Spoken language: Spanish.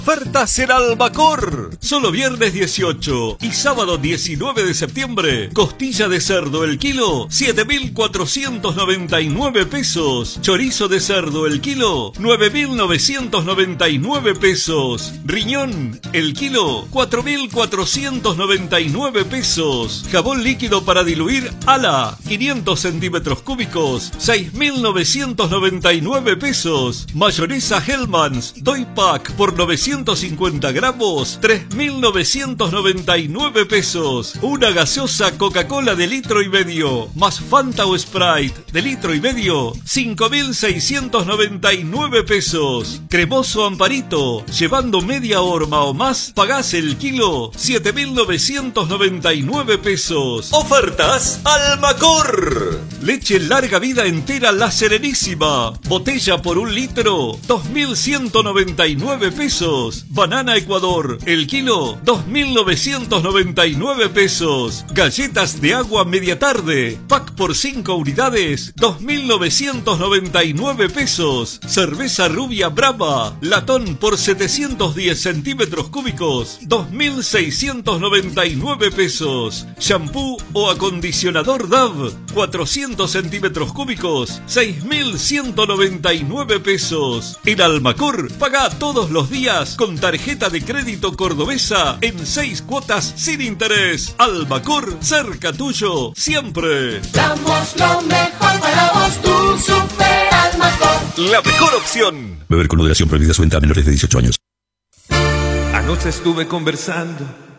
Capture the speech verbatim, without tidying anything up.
Ofertas en Albacor. Solo viernes dieciocho y sábado diecinueve de septiembre. Costilla de cerdo el kilo, siete mil cuatrocientos noventa y nueve pesos. Chorizo de cerdo el kilo, nueve mil novecientos noventa y nueve pesos. Riñón el kilo, cuatro mil cuatrocientos noventa y nueve pesos. Jabón líquido para diluir Ala, quinientos centímetros cúbicos, seis mil novecientos noventa y nueve pesos. Mayonesa Hellmann's Doy Pack por novecientos cincuenta gramos, tres mil novecientos noventa y nueve pesos. Una gaseosa Coca-Cola de litro y medio, más Fanta o Sprite de litro y medio, cinco mil seiscientos noventa y nueve pesos. Cremoso Amparito, llevando media horma o más, pagás el kilo, siete mil novecientos noventa y nueve pesos. Ofertas Albacor. Leche larga vida entera La Serenísima, botella por un litro, dos mil ciento noventa y nueve pesos. Banana Ecuador, el kilo, dos mil novecientos noventa y nueve pesos. Galletas de agua media tarde, pack por cinco unidades, dos mil novecientos noventa y nueve pesos. Cerveza rubia Brahma, latón por setecientos diez centímetros cúbicos, dos mil seiscientos noventa y nueve pesos. Shampoo o acondicionador Dove, cuatrocientos centímetros cúbicos, seis mil ciento noventa y nueve pesos. En Almacor, paga todos los días con tarjeta de crédito cordobesa en seis cuotas sin interés. Albacor, cerca tuyo, siempre. Damos lo mejor para vos, tu Super Almacor. La mejor opción. Beber con moderación, prohibida su venta a menores de dieciocho años. Anoche estuve conversando